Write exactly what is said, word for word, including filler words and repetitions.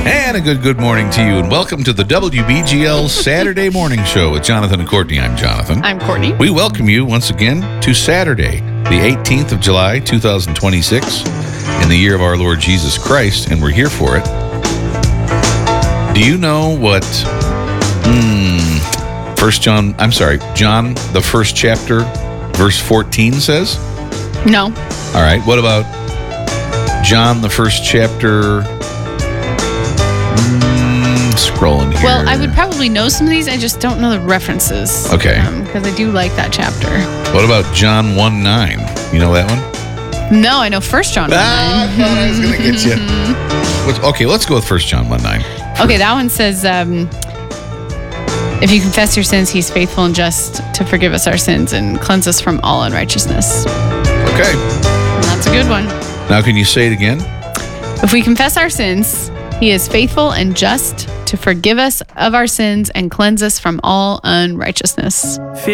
And a good good morning to you, and welcome to the W B G L Saturday Morning Show with Jonathan and Courtney. I'm Jonathan. I'm Courtney. We welcome you once again to Saturday, the eighteenth of July, two thousand twenty-six, in the year of our Lord Jesus Christ, and we're here for it. Do you know what hmm, First John, I'm sorry, John, the first chapter, verse fourteen says? No. All right, what about John, the first chapter... Scrolling here. Well, I would probably know some of these. I just don't know the references. Okay. Because I do like that chapter. What about John one nine? You know that one? No, I know First John one nine. Ah, I thought I was going to get you. What's, okay, let's go with First John one nine. Okay, that one says, um, if you confess your sins, he's faithful and just to forgive us our sins and cleanse us from all unrighteousness. Okay. And that's a good one. Now, can you say it again? If we confess our sins, he is faithful and just to forgive us of our sins and cleanse us from all unrighteousness.